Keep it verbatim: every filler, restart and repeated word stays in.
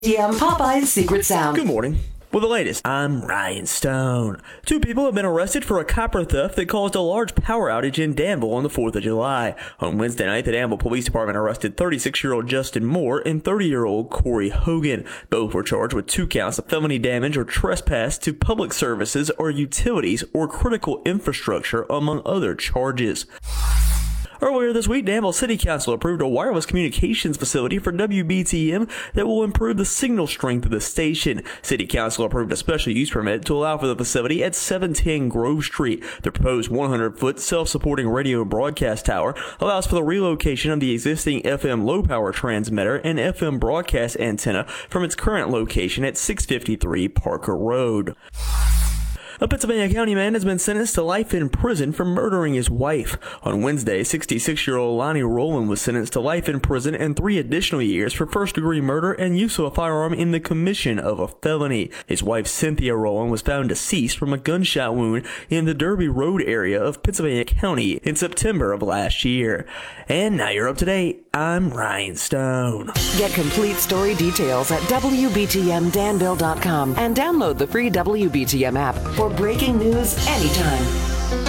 D M Popeye's Secret Sound. Good morning. With the latest, I'm Ryan Stone. Two people have been arrested for a copper theft that caused a large power outage in Danville on the fourth of July. On Wednesday night, the Danville Police Department arrested thirty-six-year-old Justin Moore and thirty-year-old Corey Hogan. Both were charged with two counts of felony damage or trespass to public services or utilities or critical infrastructure, among other charges. Earlier this week, Danville City Council approved a wireless communications facility for W B T M that will improve the signal strength of the station. City Council approved a special use permit to allow for the facility at seven ten Grove Street. The proposed one hundred foot self-supporting radio broadcast tower allows for the relocation of the existing F M low-power transmitter and F M broadcast antenna from its current location at six fifty-three Parker Road. A Pennsylvania County man has been sentenced to life in prison for murdering his wife. On Wednesday, sixty-six-year-old Lonnie Rowland was sentenced to life in prison and three additional years for first-degree murder and use of a firearm in the commission of a felony. His wife, Cynthia Rowland, was found deceased from a gunshot wound in the Derby Road area of Pennsylvania County in September of last year. And now you're up to date. I'm Ryan Stone. Get complete story details at W B T M Danville dot com and download the free W B T M app for breaking news anytime.